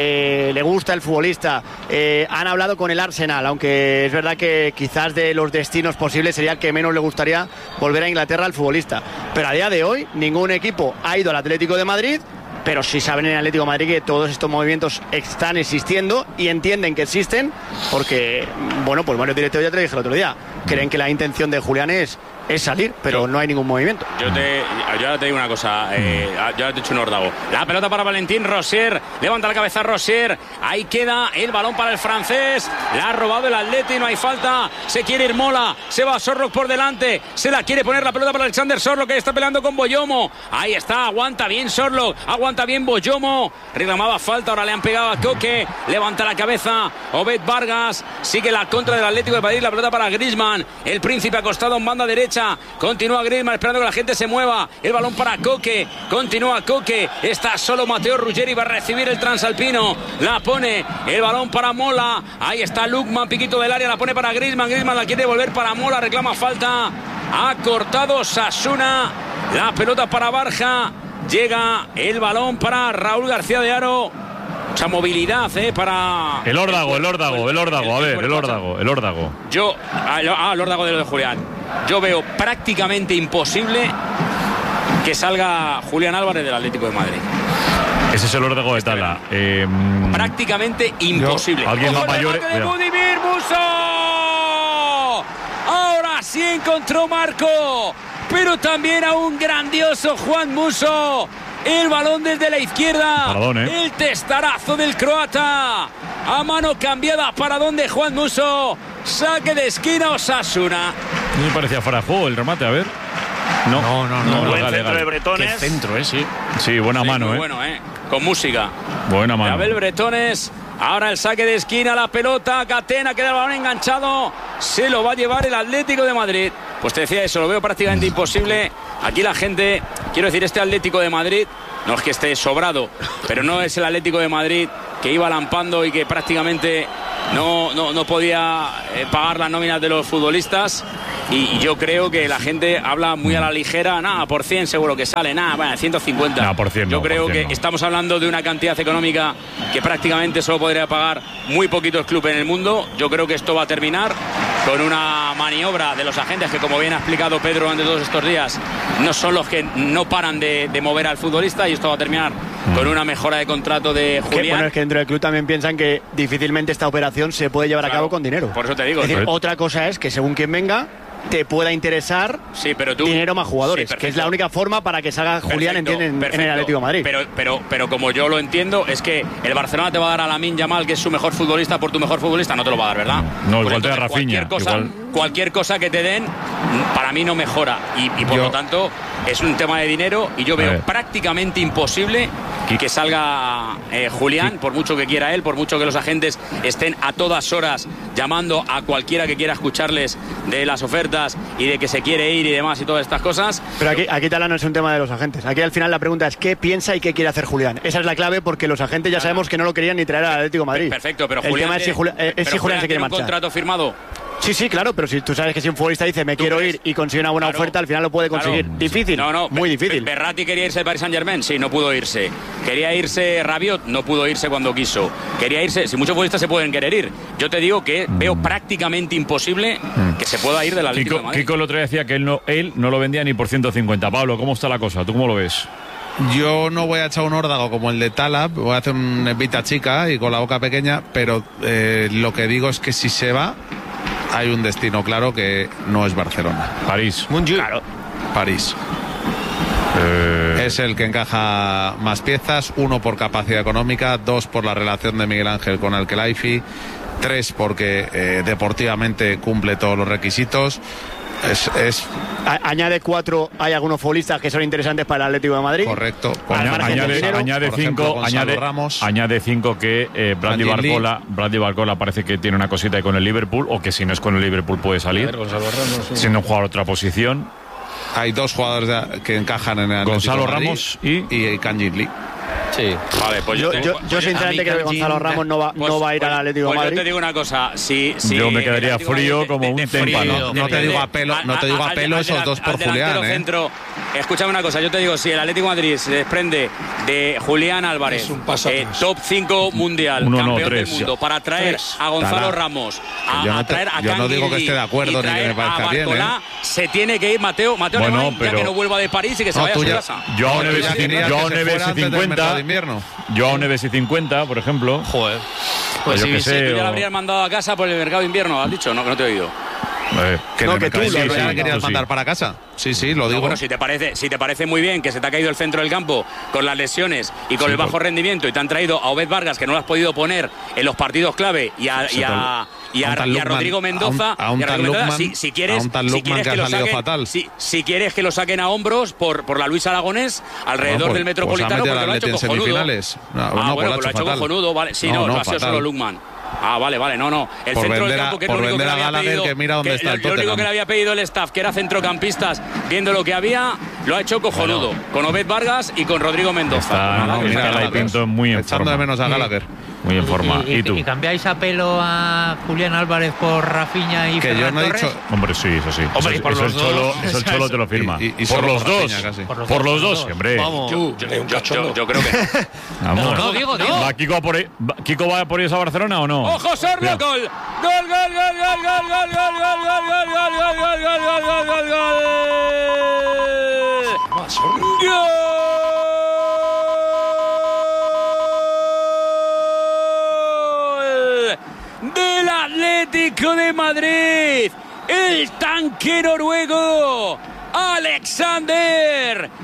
le gusta el futbolista. Han hablado con el Arsenal, aunque es verdad que quizás de los destinos posibles sería el que menos le gustaría volver a Inglaterra al futbolista, pero a día de hoy ningún equipo ha ido al Atlético de Madrid, pero sí saben en el Atlético de Madrid que todos estos movimientos están existiendo y entienden que existen porque, bueno, pues varios directivos, ya te lo dije el otro día, creen que la intención de Julián es salir, pero no hay ningún movimiento. Yo ahora te digo una cosa, yo te he dicho un órdago. La pelota para Valentín Rosier, levanta la cabeza Rosier, ahí queda el balón para el francés, la ha robado el Atleti, no hay falta, se quiere ir Mola, se va Sorlock por delante, se la quiere poner la pelota para Alexander Sorlock, que está peleando con Boyomo, ahí está, aguanta bien Sorlock, aguanta bien Boyomo, reclamaba falta, ahora le han pegado a Coque, levanta la cabeza Obed Vargas, sigue la contra del Atlético de Madrid, la pelota para Griezmann, el príncipe acostado en banda derecha, continúa Griezmann esperando que la gente se mueva, el balón para Coque, continúa Coque, está solo Matteo Ruggeri, va a recibir el transalpino, la pone, el balón para Mola, ahí está Lukman, piquito del área, la pone para Griezmann, Griezmann la quiere devolver para Mola, reclama falta, ha cortado Osasuna, la pelota para Barja, llega el balón para Raúl García de Haro. Mucha movilidad, para... El órdago. El órdago. El órdago de lo de Julián. Yo veo prácticamente imposible que salga Julián Álvarez del Atlético de Madrid. Ese es el órdago de Tala. Prácticamente imposible. Alguien más mayor. Budimir Musso. Ahora sí encontró Marco, pero también a un grandioso Juan Musso. El balón desde la izquierda. El testarazo del croata. A mano cambiada para donde Juan Musso. Saque de esquina Osasuna. No me parecía fuera de juego el remate, a ver. No. Buen centro de Bretones. Qué centro, sí. Sí, buena mano, muy bueno, con música. Buena mano. Abel Bretones. Ahora el saque de esquina, la pelota, Catena, queda el balón enganchado. Se lo va a llevar el Atlético de Madrid. Pues te decía eso, lo veo prácticamente imposible. Aquí la gente, quiero decir, este Atlético de Madrid, no es que esté sobrado, pero no es el Atlético de Madrid que iba lampando y que prácticamente no podía pagar las nóminas de los futbolistas. Y yo creo que la gente habla muy a la ligera. Nada, por 100 seguro que sale. Nada, bueno, 150. Nada, por 100 yo creo que estamos hablando de una cantidad económica que prácticamente solo podría pagar muy poquitos clubes en el mundo. Yo creo que esto va a terminar con una maniobra de los agentes que, como bien ha explicado Pedro durante todos estos días, no son los que no paran de mover al futbolista, y esto va a terminar con una mejora de contrato de Julián. Bueno, es que dentro del club también piensan que difícilmente esta operación se puede llevar a cabo con dinero. Por eso te digo. Es decir, otra cosa es que según quien venga te pueda interesar dinero más jugadores, que es la única forma para que salga Julián en el Atlético de Madrid. Pero como yo lo entiendo, es que el Barcelona te va a dar a Lamine Yamal, que es su mejor futbolista, por tu mejor futbolista, no te lo va a dar, ¿verdad? No, igual te da Rafinha. Cualquier cosa que te den, para mí no mejora, y por lo tanto es un tema de dinero, y yo veo prácticamente imposible que salga Julián, por mucho que quiera él, por mucho que los agentes estén a todas horas llamando a cualquiera que quiera escucharles de las ofertas y de que se quiere ir y demás y todas estas cosas. Pero aquí Tala, no es un tema de los agentes. Aquí al final la pregunta es ¿qué piensa y qué quiere hacer Julián? Esa es la clave, porque los agentes ya sabemos que no lo querían ni traer al Atlético de Madrid. Perfecto, pero el tema es si Julián se quiere marchar. ¿Un contrato firmado? Sí, claro, pero si tú sabes que si un futbolista dice me quiero ir y consigue una buena oferta, al final lo puede conseguir. Difícil. Muy difícil. Berratti quería irse al Paris Saint-Germain, sí, no pudo irse. Quería irse Rabiot, no pudo irse cuando quiso. Quería irse, si muchos futbolistas se pueden querer ir. Yo te digo que veo prácticamente imposible que se pueda ir del Atlético de Madrid. Kiko el otro día decía que él no lo vendía ni por 150. Pablo, ¿cómo está la cosa? ¿Tú cómo lo ves? Yo no voy a echar un órdago como el de Talab, voy a hacer una evita chica y con la boca pequeña, pero lo que digo es que si se va, hay un destino claro que no es Barcelona. París. Claro. París. Es el que encaja más piezas, 1 por capacidad económica, 2 por la relación de Miguel Ángel con Al-Khelaifi, 3 porque deportivamente cumple todos los requisitos. Añade 4, hay algunos futbolistas que son interesantes para el Atlético de Madrid. Correcto. Añade 5, añade 5 que Bradley Barcola parece que tiene una cosita ahí con el Liverpool, o que si no es con el Liverpool puede salir. Gonzalo Ramos, sí. Siendo un jugador de otra posición. Hay 2 jugadores que encajan en el Atlético Gonzalo de Madrid Ramos y Kangin Lee. Sí. Vale, pues yo sinceramente creo que Gonzalo Ramos no va a ir al Atlético de Madrid. Yo te digo una cosa, yo me quedaría frío como un témpano. No te digo a pelo esos 2 por Julián. Escúchame una cosa, yo te digo, si el Atlético de Madrid se desprende de Julián Álvarez, top 5 mundial, campeón del mundo, para traer a Gonzalo Ramos, a traer a yo no digo que esté de acuerdo ni que me parezca bien, se tiene que ir Mateo Alemán, ya que no vuelva de París y que se vaya a su casa. Yo a Neves y 50, por ejemplo. Joder. Pues si tú ya lo habrías mandado a casa por el mercado de invierno, ¿has dicho? No te he oído. Que tú lo querías mandar para casa. Sí, lo digo. Bueno, si te parece muy bien que se te ha caído el centro del campo con las lesiones y con el bajo rendimiento y te han traído a Obed Vargas, que no lo has podido poner en los partidos clave, y a Rodrigo Mendoza, si quieres que lo saquen a hombros por la Luis Aragonés alrededor del Metropolitano, porque lo ha hecho cojonudo. Bueno, lo ha hecho cojonudo, vale. Sí, no, lo ha sido solo Lukman. Vale, no. El centro del campo, que es lo único que le había pedido, que mira dónde está el lo único que le había pedido el staff, que era centrocampistas, viendo lo que había, lo ha hecho cojonudo, con Obed Vargas y con Rodrigo Mendoza. Mira, Pinto muy en echando forma. de menos a Gallagher. Muy en forma. ¿Y tú? ¿Y cambiáis a pelo a Julián Álvarez por Rafinha y Ferran Torres? Que yo no he dicho... Hombre, sí, eso sí. Hombre, eso el Cholo te lo firma. Por los dos. Por los dos, hombre. Yo creo que vamos. No, digo. ¿Va Kiko va por eso a Barcelona o no? ¡Ojo, Sorlo! ¡Gol! Del Atlético de Madrid, el tanque noruego Alexander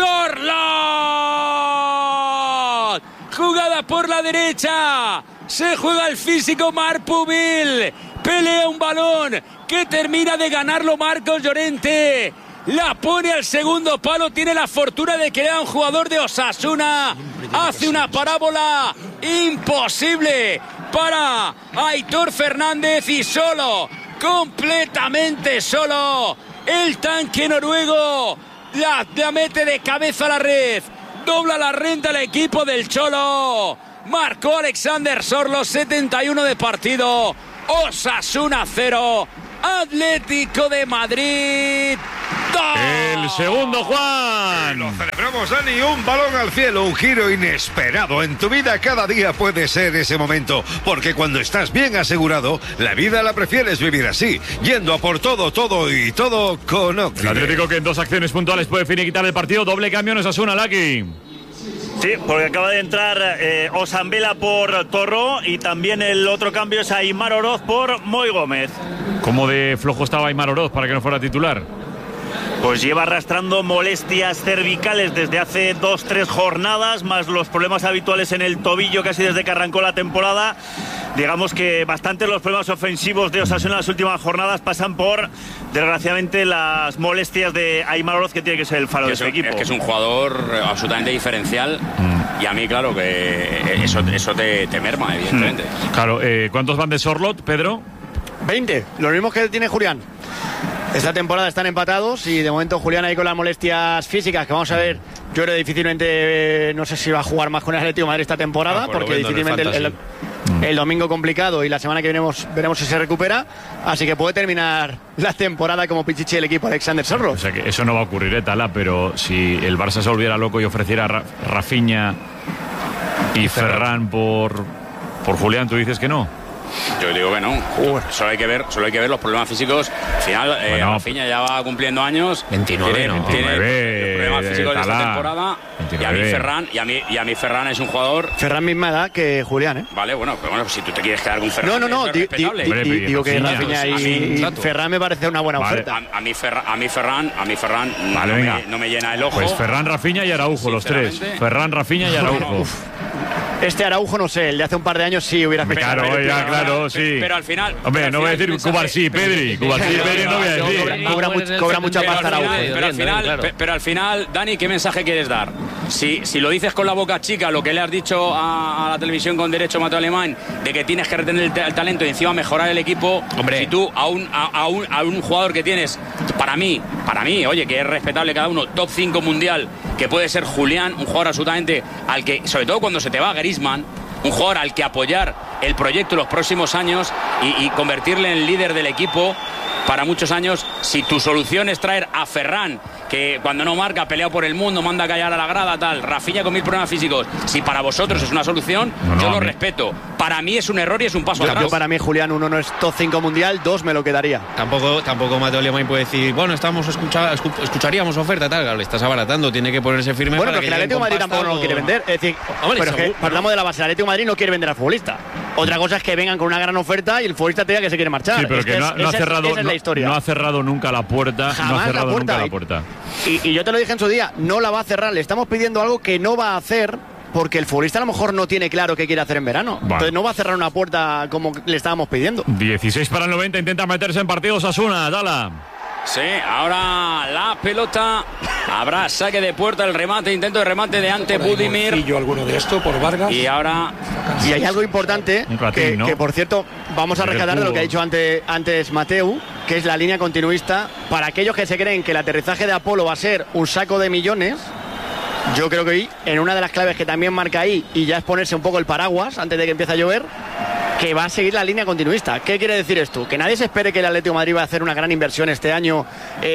Sørloth. Jugada por la derecha, se juega el físico Marc Pubil, pelea un balón que termina de ganarlo Marcos Llorente, la pone al segundo palo, tiene la fortuna de que era un jugador de Osasuna, hace una parábola imposible para Aitor Fernández y solo, completamente solo, el tanque noruego la mete de cabeza a la red, dobla la renta el equipo del Cholo, marcó Alexander Sørloth, 71 de partido, Osasuna 0, Atlético de Madrid 2. El segundo, Juan. Lo celebramos, Dani. Un balón al cielo, un giro inesperado. En tu vida cada día puede ser ese momento, porque cuando estás bien asegurado, la vida la prefieres vivir así, yendo a por todo con Occidental. El Atlético, que en 2 acciones puntuales puede finiquitar el partido. Doble cambio en Osasuna, Laki. Sí, porque acaba de entrar Osambela por Torró y también el otro cambio es Aimar Oroz por Moy Gómez. ¿Cómo de flojo estaba Aimar Oroz para que no fuera titular? Pues lleva arrastrando molestias cervicales desde hace 2-3 jornadas, más los problemas habituales en el tobillo casi desde que arrancó la temporada. Digamos que bastantes los problemas ofensivos de Osasuna en las últimas jornadas pasan por, desgraciadamente, las molestias de Aimar Oroz, que tiene que ser el faro de este equipo. Es que es un jugador absolutamente diferencial y a mí, claro, que eso te merma, evidentemente. Claro, ¿cuántos van de Sørloth, Pedro? 20, los mismos que tiene Julián. Esta temporada están empatados y de momento Julián ahí con las molestias físicas, que vamos a ver, yo creo difícilmente, no sé si va a jugar más con el Atlético de Madrid esta temporada, porque difícilmente El domingo complicado y la semana que viene veremos si se recupera. Así que puede terminar la temporada como pichichi del equipo Alexander Sorloth. O sea que eso no va a ocurrir, Tala, pero si el Barça se volviera loco y ofreciera a Rafinha y Ferran por Julián, ¿tú dices que no? Yo digo que no. Solo hay que ver los problemas físicos. Al final, Rafinha ya va cumpliendo años. 29, tiene problemas físicos de esta temporada. 29. Y a mí Ferran es un jugador. Ferran misma edad que Julián, ¿eh? Vale, bueno, pero bueno, si tú te quieres quedar con Ferran. No, digo que Rafinha y Ferran me parece una buena oferta. A mí Ferran vale, no me llena el ojo. Pues Ferran, Rafinha y Araujo, los tres. Ferran, Rafinha y Araujo. Este Araujo, no sé, el de hace un par de años sí hubiera Claro, sí. Pero al final. Hombre, no voy a decir Cubarsí, Pedri. Cubarsí, Pedri no voy a decir. Cobra mucha pasta Araujo. Pero al final, Dani, ¿qué mensaje quieres dar? Si lo dices con la boca chica, lo que le has dicho a la televisión con derecho, Mateo Alemán, de que tienes que retener el talento y encima mejorar el equipo, hombre, si tú a un jugador que tienes, para mí, oye, que es respetable cada uno, top 5 mundial, que puede ser Julián, un jugador absolutamente al que, sobre todo cuando se te va Griezmann, un jugador al que apoyar el proyecto los próximos años y convertirle en líder del equipo para muchos años. Si tu solución es traer a Ferran, que cuando no marca, pelea por el mundo, manda a callar a la grada, tal, Rafinha con 1000 problemas físicos, si para vosotros es una solución, yo lo respeto. Para mí es un error y es un paso atrás. Yo para mí, Julián, 1 no es top 5 mundial, 2 me lo quedaría. Tampoco Mateo Alemán puede decir, bueno, escucharíamos oferta, tal, claro, le estás abaratando, tiene que ponerse firme. Bueno, para pero que el Atlético de Madrid tampoco no lo quiere vender. Es decir, pero es que hablamos de la base, el Atlético de Madrid no quiere vender al futbolista. Otra cosa es que vengan con una gran oferta y el futbolista te diga que se quiere marchar. Sí, pero no ha cerrado, esa es la historia. No ha cerrado nunca la puerta. Jamás no ha cerrado nunca la puerta. Y yo te lo dije en su día, no la va a cerrar. Le estamos pidiendo algo que no va a hacer porque el futbolista a lo mejor no tiene claro qué quiere hacer en verano. Vale. Entonces no va a cerrar una puerta como le estábamos pidiendo. 16 para el 90, intenta meterse en partidos Osasuna, Dala. Sí, ahora la pelota, habrá saque de puerta, el remate, intento de remate de Ante Budimir. Y yo alguno de esto por Vargas. Y ahora... Y hay algo importante que por cierto, vamos a rescatar de lo que ha dicho antes Mateu, que es la línea continuista. Para aquellos que se creen que el aterrizaje de Apolo va a ser un saco de millones, yo creo que hoy, en una de las claves que también marca ahí, y ya es ponerse un poco el paraguas antes de que empiece a llover, que va a seguir la línea continuista. ¿Qué quiere decir esto? Que nadie se espere que el Atlético de Madrid va a hacer una gran inversión este año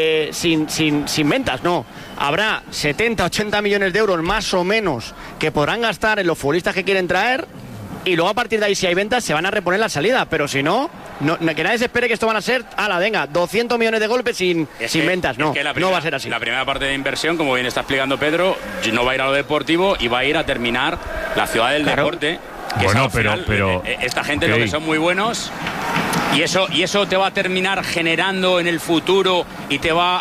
sin ventas, no. Habrá 70, 80 millones de euros más o menos que podrán gastar en los futbolistas que quieren traer, y luego a partir de ahí, si hay ventas, se van a reponer la salida, pero si no, que nadie se espere que esto van a ser, venga, 200 millones de golpes sin ventas, no va a ser así. La primera parte de inversión, como bien está explicando Pedro, no va a ir a lo deportivo y va a ir a terminar la ciudad del deporte. Bueno, pero esta gente lo que son muy buenos y eso te va a terminar generando en el futuro y te va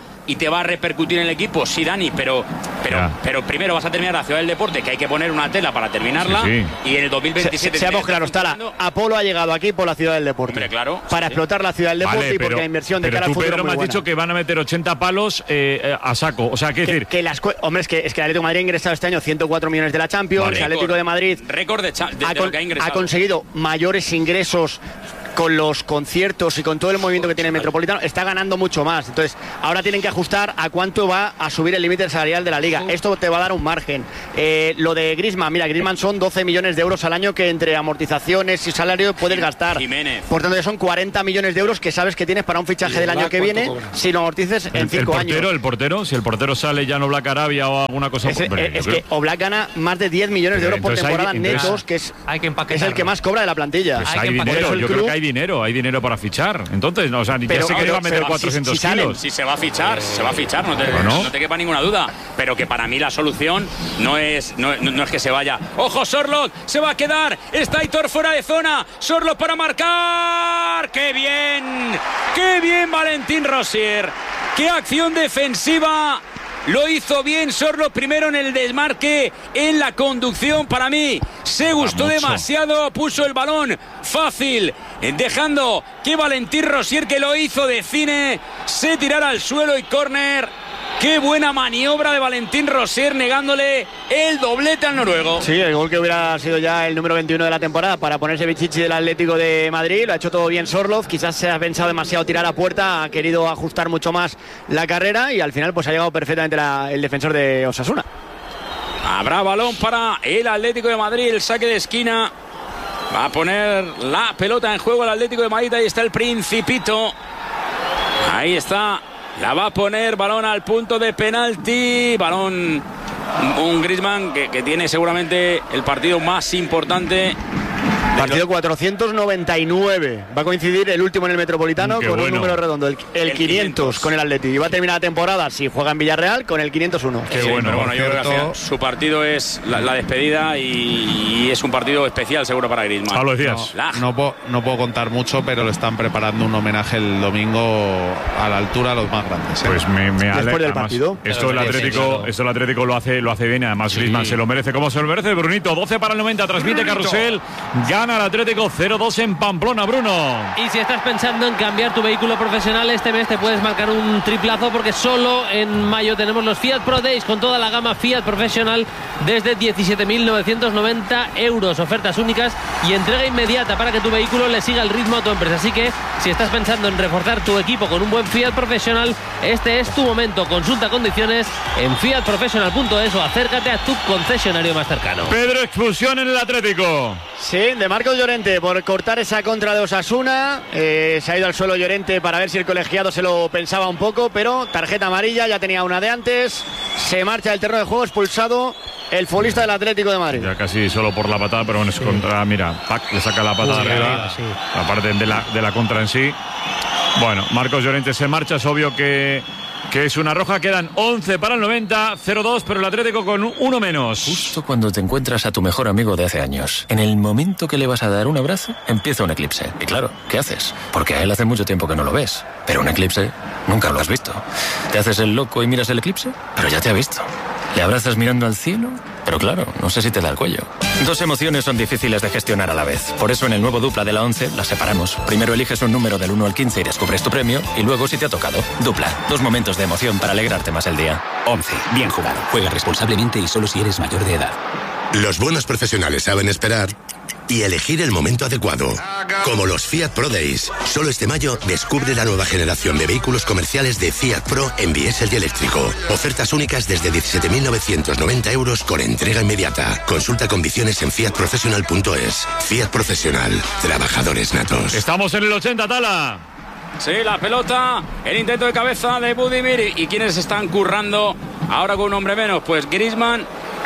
a repercutir en el equipo, sí, Dani, pero primero vas a terminar la ciudad del deporte, que hay que poner una tela para terminarla, y en el 2027... Seamos claros, Tala, Apolo ha llegado aquí por la ciudad del deporte. Hombre, claro. Para explotar la ciudad del deporte, y porque la inversión de cara al futuro Pedro, me has dicho que van a meter 80 palos a saco, o sea, ¿qué decir? Hombre, es que el Atlético de Madrid ha ingresado este año 104 millones de la Champions, el Atlético de Madrid récord de lo que ha ingresado. Ha conseguido mayores ingresos con los conciertos y con todo el movimiento que tiene el Metropolitano, está ganando mucho más. Entonces, ahora tienen que ajustar a cuánto va a subir el límite salarial de la Liga. Esto te va a dar un margen. Lo de Griezmann, Griezmann son 12 millones de euros al año que entre amortizaciones y salario puedes gastar. Jiménez. Por tanto, son 40 millones de euros que sabes que tienes para un fichaje del año que viene si lo amortices en 5 años. El portero, si el portero sale ya no Oblak Arabia o alguna cosa... Es que Oblak gana más de 10 millones de euros por temporada netos, que es el que más cobra de la plantilla. Pues hay dinero, yo creo que hay dinero para fichar. Entonces, no, o sea, ya sé que le va a meter 400 kilos. Si se va a fichar, no te quepa ninguna duda. Pero que para mí la solución no es que se vaya. ¡Ojo, Sorloth! ¡Se va a quedar! ¡Está Aitor fuera de zona! ¡Sorloth para marcar! ¡Qué bien! ¡Qué bien Valentín Rosier! ¡Qué acción defensiva! Lo hizo bien Sorloth primero en el desmarque, en la conducción. Para mí se gustó demasiado, puso el balón fácil, dejando que Valentín Rosier, que lo hizo de cine, se tirara al suelo y córner. Qué buena maniobra de Valentín Rosier, negándole el doblete al noruego. Sí, el gol que hubiera sido ya el número 21 de la temporada para ponerse bichichi del Atlético de Madrid. Lo ha hecho todo bien Sorloth. Quizás se ha pensado demasiado tirar a puerta, ha querido ajustar mucho más la carrera y al final pues ha llegado perfectamente el defensor de Osasuna. Habrá balón para el Atlético de Madrid, el saque de esquina. Va a poner la pelota en juego el Atlético de Madrid. Ahí está el Principito. Ahí está. La va a poner. Balón al punto de penalti. Balón. Un Griezmann que tiene seguramente el partido más importante. Partido 499. Va a coincidir el último en el Metropolitano con un número redondo, el 500 con el Atleti. Y va a terminar la temporada, si juega en Villarreal, con el 501. Qué bueno, pero bueno, yo creo que al final su partido es la despedida y es un partido especial seguro para Griezmann. Pablo, decías. No puedo contar mucho, pero le están preparando un homenaje el domingo a la altura a los más grandes. Pues me después del partido. Esto el Atlético lo hace bien. Además, Griezmann se lo merece. ¿Cómo se lo merece? Brunito, 12 para el 90. Transmite Carrusel. Gana el Atlético 0-2 en Pamplona, Bruno. Y si estás pensando en cambiar tu vehículo profesional, este mes te puedes marcar un triplazo, porque solo en mayo tenemos los Fiat Pro Days con toda la gama Fiat Professional desde 17.990 euros. Ofertas únicas y entrega inmediata para que tu vehículo le siga el ritmo a tu empresa. Así que si estás pensando en reforzar tu equipo con un buen Fiat Professional, este es tu momento. Consulta condiciones en fiatprofessional.es o acércate a tu concesionario más cercano. Pedro, expulsión en el Atlético. Sí, de Marcos Llorente por cortar esa contra de Osasuna. Se ha ido al suelo Llorente para ver si el colegiado se lo pensaba un poco, pero tarjeta amarilla, ya tenía una de antes. Se marcha del terreno de juego, expulsado el futbolista del Atlético de Madrid. Ya casi solo por la patada, pero bueno, es contra, mira, Pac le saca la patada arriba, aparte de la contra en sí. Bueno, Marcos Llorente se marcha, es obvio que es una roja. Quedan 11 para el 90, 0-2, pero el Atlético con uno menos. Justo cuando te encuentras a tu mejor amigo de hace años, en el momento que le vas a dar un abrazo, empieza un eclipse. Y claro, ¿qué haces? Porque a él hace mucho tiempo que no lo ves. Pero un eclipse nunca lo has visto. Te haces el loco y miras el eclipse, pero ya te ha visto. Le abrazas mirando al cielo, pero claro, no sé si te da el cuello. Dos emociones son difíciles de gestionar a la vez. Por eso en el nuevo Dupla de la 11 las separamos. Primero eliges un número del 1 al 15 y descubres tu premio. Y luego, si te ha tocado, Dupla. Dos momentos de emoción para alegrarte más el día. 11. Bien jugado. Juega responsablemente y solo si eres mayor de edad. Los buenos profesionales saben esperar y elegir el momento adecuado. Como los Fiat Pro Days. Solo este mayo descubre la nueva generación de vehículos comerciales de Fiat Pro en diésel y eléctrico. Ofertas únicas desde 17.990 euros con entrega inmediata. Consulta condiciones en fiatprofessional.es. Fiat Professional. Trabajadores natos. Estamos en el 80, Tala. Sí, la pelota, el intento de cabeza de Budimir. ¿Y quiénes están currando ahora con un hombre menos? Pues Griezmann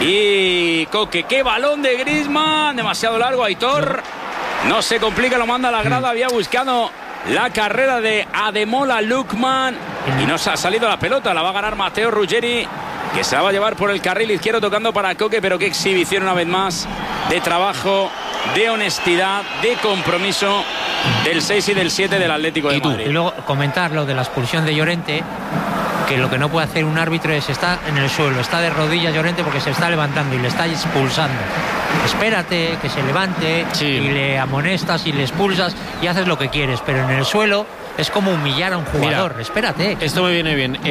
y Coque. ¡Qué balón de Griezmann! Demasiado largo, Aitor. No se complica, lo manda a la grada. Había buscado la carrera de Ademola Lookman y no se ha salido la pelota. La va a ganar Matteo Ruggeri, que se la va a llevar por el carril izquierdo tocando para Coque. Pero qué exhibición una vez más de trabajo, de honestidad, de compromiso del 6 y del 7 del Atlético de Madrid. Y luego comentar lo de la expulsión de Llorente, que lo que no puede hacer un árbitro es estar en el suelo, está de rodillas Llorente porque se está levantando y le está expulsando. Espérate que se levante y le amonestas y le expulsas y haces lo que quieres, pero en el suelo es como humillar a un jugador. Mira, espérate. Esto me viene bien.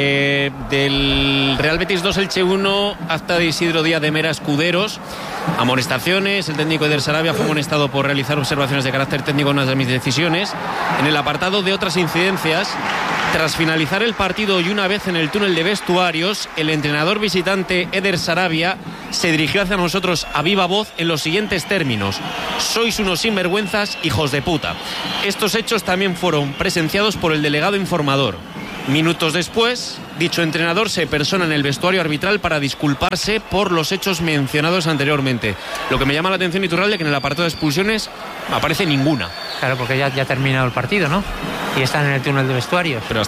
Del Real Betis 2, Elche 1, acta de Isidro Díaz de Mera Escuderos. Amonestaciones. El técnico Eder Sarabia fue amonestado por realizar observaciones de carácter técnico en una de mis decisiones. En el apartado de otras incidencias, tras finalizar el partido y una vez en el túnel de vestuarios, el entrenador visitante Eder Sarabia se dirigió hacia nosotros a viva voz en los siguientes términos: sois unos sinvergüenzas, hijos de puta. Estos hechos también fueron presenciados por el delegado informador. Minutos después, dicho entrenador se persona en el vestuario arbitral para disculparse por los hechos mencionados anteriormente. Lo que me llama la atención, Iturralde, que en el apartado de expulsiones aparece ninguna. Claro, porque ya ha terminado el partido, ¿no? Y están en el túnel de vestuarios. Pero